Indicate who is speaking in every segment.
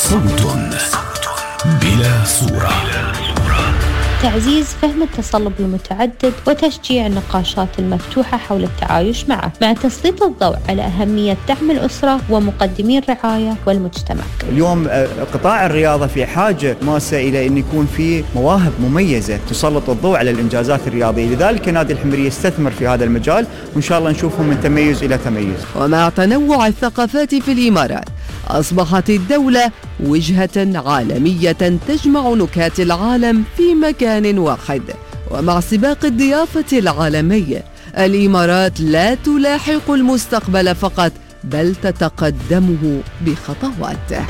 Speaker 1: صوت بلا صورة.
Speaker 2: تعزيز فهم التصلب المتعدد وتشجيع النقاشات المفتوحة حول التعايش معه، مع تسليط الضوء على أهمية دعم الأسرة ومقدمي الرعاية والمجتمع.
Speaker 3: اليوم قطاع الرياضة في حاجة ماسة إلى أن يكون في مواهب مميزة تسلط الضوء على الإنجازات الرياضية، لذلك نادي الحميرية يستثمر في هذا المجال، وإن شاء الله نشوفهم من تميز إلى تميز.
Speaker 4: ومع تنوع الثقافات في الإمارات، أصبحت الدولة وجهة عالمية تجمع نكات العالم في مكان واحد. ومع سباق الضيافة العالمي، الإمارات لا تلاحق المستقبل فقط، بل تتقدمه بخطوات.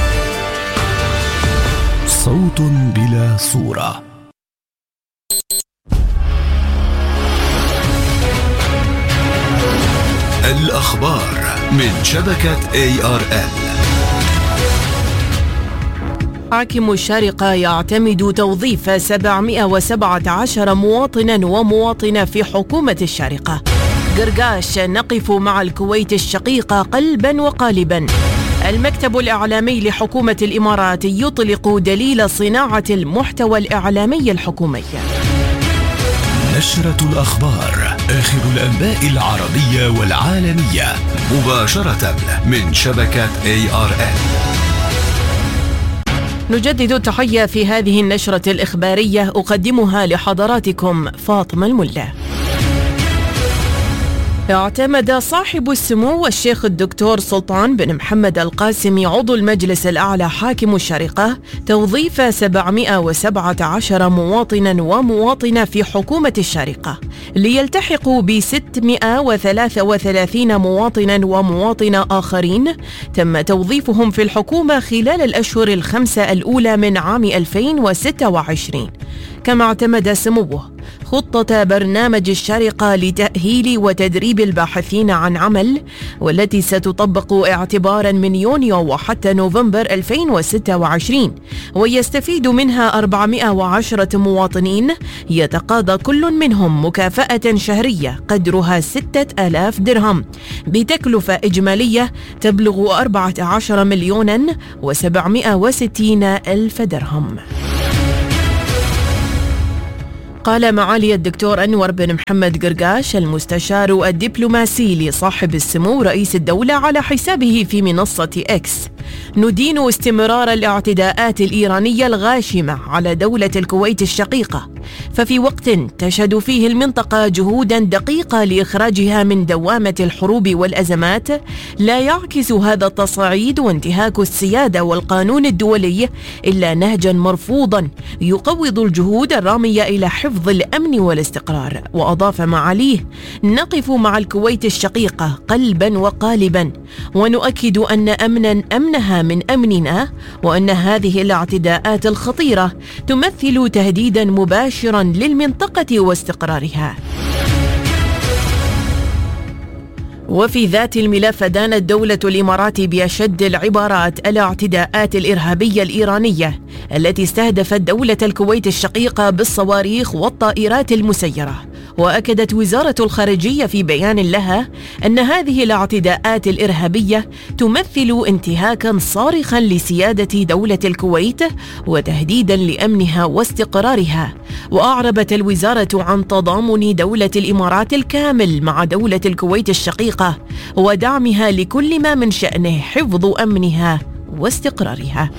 Speaker 1: صوت بلا صورة. الأخبار من شبكة ARN.
Speaker 5: حاكم الشارقة يعتمد توظيف 717 مواطنا ومواطنة في حكومة الشارقة. قرقاش: نقف مع الكويت الشقيقة قلبا وقالبا. المكتب الإعلامي لحكومة الإمارات يطلق دليل صناعة المحتوى الإعلامي الحكومي.
Speaker 1: نشرة الأخبار، آخر الأنباء العربية والعالمية، مباشرة من شبكة ARN.
Speaker 5: نجدد التحية في هذه النشرة الإخبارية، أقدمها لحضراتكم فاطمة الملا. اعتمد صاحب السمو الشيخ الدكتور سلطان بن محمد القاسمي عضو المجلس الأعلى حاكم الشارقة توظيف 717 مواطنا ومواطنة في حكومة الشارقة، ليلتحقوا ب 633 مواطنا ومواطنة آخرين تم توظيفهم في الحكومة خلال الأشهر ال5 الأولى من عام 2026. كما اعتمد سموه خطة برنامج الشارقة لتأهيل وتدريب الباحثين عن عمل، والتي ستطبق اعتبارا من يونيو وحتى نوفمبر 2026، ويستفيد منها 410 مواطنين يتقاضى كل منهم مكافأة شهرية قدرها 6000 درهم بتكلفة إجمالية تبلغ 14,760,000 درهم. قال معالي الدكتور أنور بن محمد قرقاش المستشار الدبلوماسي لصاحب السمو رئيس الدولة على حسابه في منصة إكس: ندين استمرار الاعتداءات الإيرانية الغاشمة على دولة الكويت الشقيقة، ففي وقت تشهد فيه المنطقة جهودا دقيقة لإخراجها من دوامة الحروب والأزمات، لا يعكس هذا التصعيد وانتهاك السيادة والقانون الدولي إلا نهجا مرفوضا يقوض الجهود الرامية إلى حفظ الأمن والاستقرار. وأضاف معاليه: نقف مع الكويت الشقيقة قلبا وقالبا، ونؤكد أن أمنها من أمننا، وأن هذه الاعتداءات الخطيرة تمثل تهديدا مباشرا للمنطقة واستقرارها. وفي ذات الملف دانت دولة الإمارات بأشد العبارات الاعتداءات الإرهابية الإيرانية التي استهدفت دولة الكويت الشقيقة بالصواريخ والطائرات المسيرة. وأكدت وزارة الخارجية في بيان لها أن هذه الاعتداءات الإرهابية تمثل انتهاكا صارخا لسيادة دولة الكويت وتهديدا لأمنها واستقرارها. وأعربت الوزارة عن تضامن دولة الإمارات الكامل مع دولة الكويت الشقيقة ودعمها لكل ما من شأنه حفظ أمنها واستقرارها.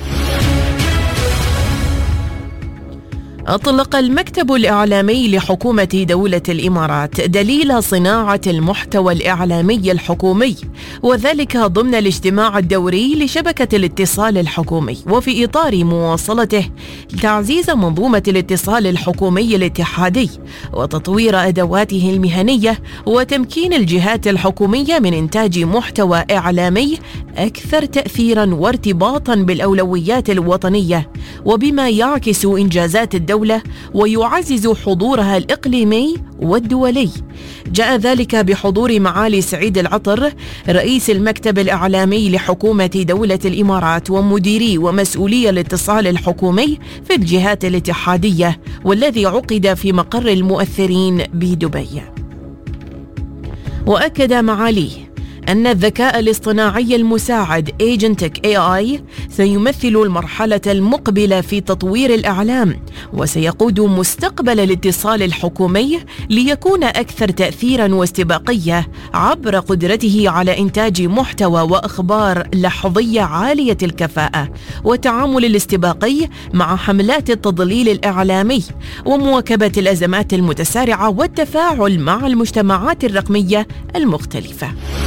Speaker 5: أطلق المكتب الإعلامي لحكومة دولة الإمارات دليل صناعة المحتوى الإعلامي الحكومي، وذلك ضمن الاجتماع الدوري لشبكة الاتصال الحكومي، وفي إطار مواصلته تعزيز منظومة الاتصال الحكومي الاتحادي وتطوير أدواته المهنية وتمكين الجهات الحكومية من إنتاج محتوى إعلامي أكثر تأثيراً وارتباطاً بالأولويات الوطنية وبما يعكس إنجازات الدولة ويعزز حضورها الإقليمي والدولي. جاء ذلك بحضور معالي سعيد العطر رئيس المكتب الإعلامي لحكومة دولة الإمارات ومديري ومسؤولي الاتصال الحكومي في الجهات الاتحادية، والذي عقد في مقر المؤثرين بدبي. وأكد معاليه أن الذكاء الاصطناعي المساعد Agentic AI سيمثل المرحلة المقبلة في تطوير الإعلام، وسيقود مستقبل الاتصال الحكومي ليكون أكثر تأثيراً واستباقية عبر قدرته على إنتاج محتوى وأخبار لحظية عالية الكفاءة، والتعامل الاستباقي مع حملات التضليل الإعلامي، ومواكبة الأزمات المتسارعة والتفاعل مع المجتمعات الرقمية المختلفة.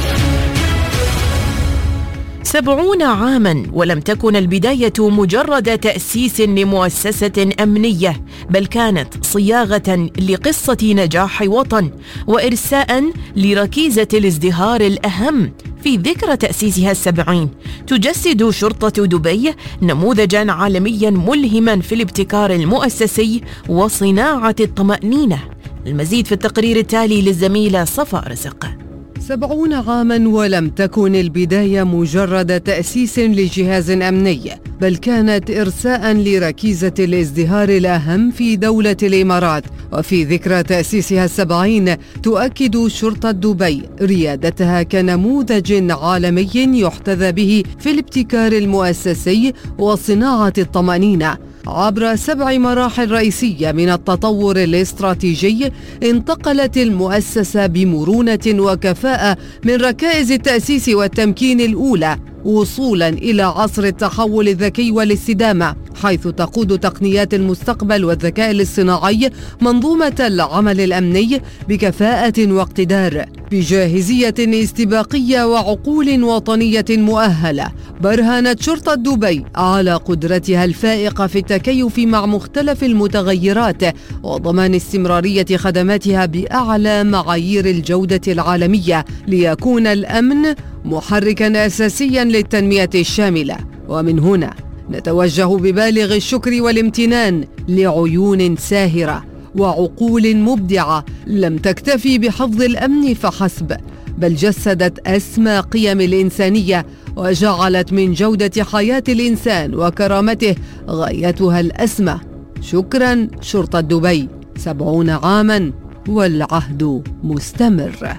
Speaker 5: 70 عاماً ولم تكن البداية مجرد تأسيس لمؤسسة أمنية، بل كانت صياغة لقصة نجاح وطن وإرساء لركيزة الازدهار الأهم في ذكرى تأسيسها 70. تجسد شرطة دبي نموذجاً عالمياً ملهماً في الابتكار المؤسسي وصناعة الطمأنينة. المزيد في التقرير التالي للزميلة صفاء رزق.
Speaker 4: 70 عاماً ولم تكن البداية مجرد تأسيس لجهاز أمني، بل كانت إرساءً لركيزة الازدهار الأهم في دولة الإمارات. وفي ذكرى تأسيسها 70 تؤكد شرطة دبي ريادتها كنموذج عالمي يحتذى به في الابتكار المؤسسي وصناعة الطمأنينة. عبر 7 مراحل رئيسية من التطور الاستراتيجي، انتقلت المؤسسة بمرونة وكفاءة من ركائز التأسيس والتمكين الأولى وصولاً إلى عصر التحول الذكي والاستدامة، حيث تقود تقنيات المستقبل والذكاء الاصطناعي منظومة العمل الأمني بكفاءة واقتدار، بجاهزية استباقية وعقول وطنية مؤهلة. برهنت شرطة دبي على قدرتها الفائقة في التكيف مع مختلف المتغيرات وضمان استمرارية خدماتها بأعلى معايير الجودة العالمية، ليكون الأمن محركاً أساسياً للتنمية الشاملة. ومن هنا نتوجه ببالغ الشكر والامتنان لعيون ساهرة وعقول مبدعة لم تكتفي بحفظ الأمن فحسب، بل جسدت أسمى قيم الإنسانية وجعلت من جودة حياة الإنسان وكرامته غايتها الأسمى. شكراً شرطة دبي، 70 عاماً والعهد مستمر.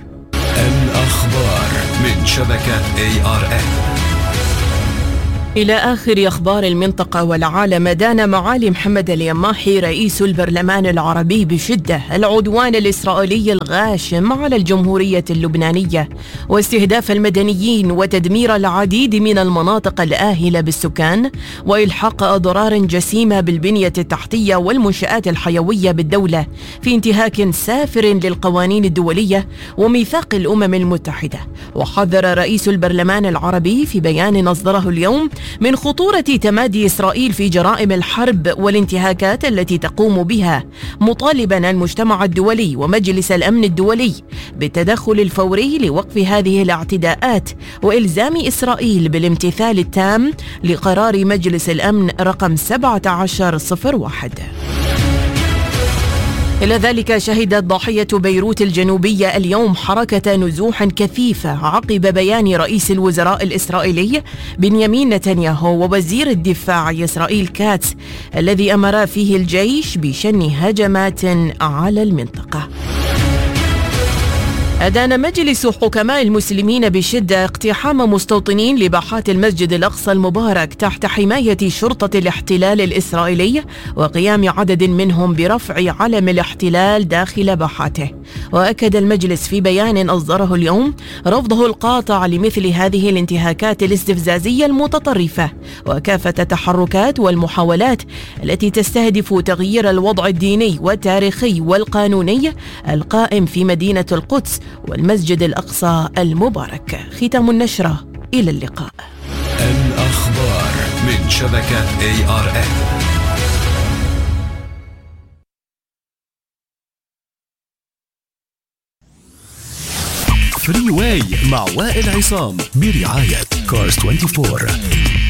Speaker 1: الأخبار من شبكة ARN.
Speaker 5: إلى آخر أخبار المنطقة والعالم، دان معالي محمد اليماحي رئيس البرلمان العربي بشدة العدوان الإسرائيلي الغاشم على الجمهورية اللبنانية واستهداف المدنيين وتدمير العديد من المناطق الآهلة بالسكان وإلحاق أضرار جسيمة بالبنية التحتية والمنشآت الحيوية بالدولة في انتهاك سافر للقوانين الدولية وميثاق الأمم المتحدة. وحذر رئيس البرلمان العربي في بيان أصدره اليوم من خطورة تمادي إسرائيل في جرائم الحرب والانتهاكات التي تقوم بها، مطالبا المجتمع الدولي ومجلس الأمن الدولي بالتدخل الفوري لوقف هذه الاعتداءات وإلزام إسرائيل بالامتثال التام لقرار مجلس الأمن رقم 1701. إلى ذلك شهدت ضاحية بيروت الجنوبية اليوم حركة نزوح كثيفة عقب بيان رئيس الوزراء الإسرائيلي بنيامين نتنياهو ووزير الدفاع إسرائيل كاتس، الذي أمر فيه الجيش بشن هجمات على المنطقة. أدان مجلس حكماء المسلمين بشدة اقتحام مستوطنين لباحات المسجد الأقصى المبارك تحت حماية شرطة الاحتلال الإسرائيلي وقيام عدد منهم برفع علم الاحتلال داخل باحاته. وأكد المجلس في بيان أصدره اليوم رفضه القاطع لمثل هذه الانتهاكات الاستفزازية المتطرفة وكافة التحركات والمحاولات التي تستهدف تغيير الوضع الديني والتاريخي والقانوني القائم في مدينة القدس والمسجد الأقصى المبارك. ختام النشرة، إلى اللقاء.
Speaker 1: الأخبار من شبكة ARN. فري واي مع وائل عصام برعاية كارز 24.